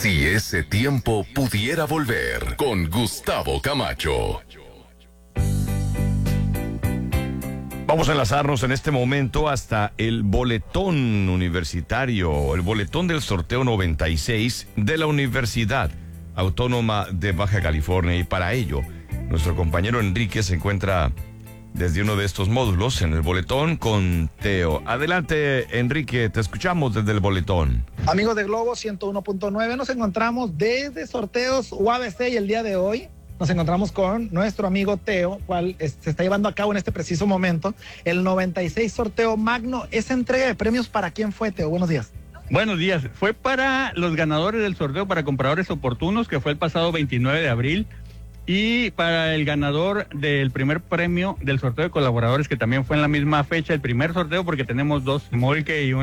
Si ese tiempo pudiera volver, con Gustavo Camacho. Vamos a enlazarnos en este momento hasta el boletón universitario, el boletón del sorteo 96 de la Universidad Autónoma de Baja California. Y para ello, nuestro compañero Enrique se encuentra desde uno de estos módulos en el boletón con Teo. Adelante, Enrique, te escuchamos desde el boletón. Amigos de Globo 101.9, nos encontramos desde sorteos UABC y el día de hoy nos encontramos con nuestro amigo Teo, cual se está llevando a cabo en este preciso momento el 96 sorteo magno. ¿Esa entrega de premios para quién fue, Teo? Buenos días. Buenos días. Fue para los ganadores del sorteo para compradores oportunos, que fue el pasado 29 de abril, y para el ganador del primer premio del sorteo de colaboradores, que también fue en la misma fecha, el primer sorteo, porque tenemos dos remolque y un